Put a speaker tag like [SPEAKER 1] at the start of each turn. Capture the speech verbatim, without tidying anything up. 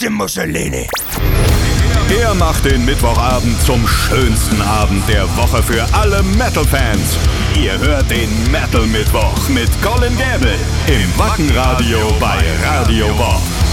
[SPEAKER 1] Grüße Mussolini.
[SPEAKER 2] Er macht den Mittwochabend zum schönsten Abend der Woche für alle Metal-Fans. Ihr hört den Metal-Mittwoch mit Colin Gäbel im Wackenradio bei Radio Bob.